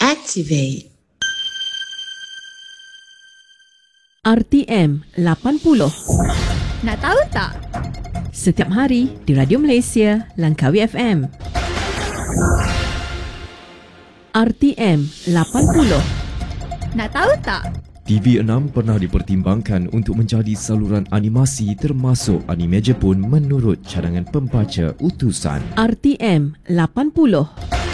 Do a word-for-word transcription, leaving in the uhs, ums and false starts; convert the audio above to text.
Activate. R T M lapan puluh. Nak tahu tak? Setiap hari di Radio Malaysia, Langkawi F M. R T M lapan puluh. Nak tahu tak? T V enam pernah dipertimbangkan untuk menjadi saluran animasi termasuk anime Jepun menurut cadangan pembaca utusan. R T M lapan puluh.